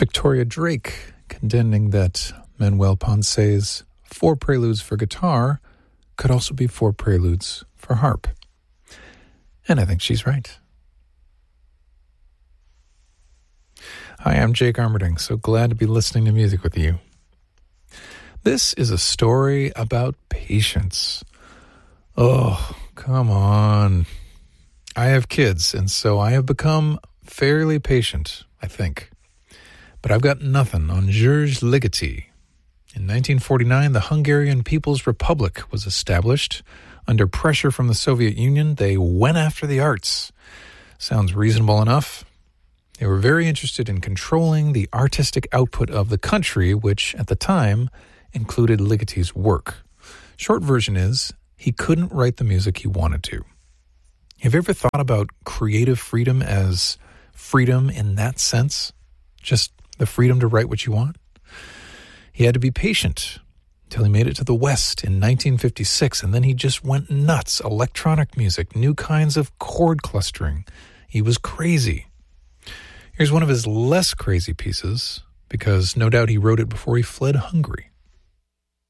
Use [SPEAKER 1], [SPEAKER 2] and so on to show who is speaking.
[SPEAKER 1] Victoria Drake contending that Manuel Ponce's 4 preludes for guitar could also be 4 preludes for harp. And I think she's right. Hi, I'm Jake Armerding, so glad to be listening to music with you. This is a story about patience. Oh, come on. I have kids, and so I have become fairly patient, I think. But I've got nothing on Georges Ligeti. In 1949, the Hungarian People's Republic was established. Under pressure from the Soviet Union, they went after the arts. Sounds reasonable enough. They were very interested in controlling the artistic output of the country, which at the time included Ligeti's work. Short version is, he couldn't write the music he wanted to. Have you ever thought about creative freedom as freedom in that sense? Just the freedom to write what you want? He had to be patient until he made it to the West in 1956, and then he just went nuts. Electronic music, new kinds of chord clustering. He was crazy. Here's one of his less crazy pieces, because no doubt he wrote it before he fled Hungary.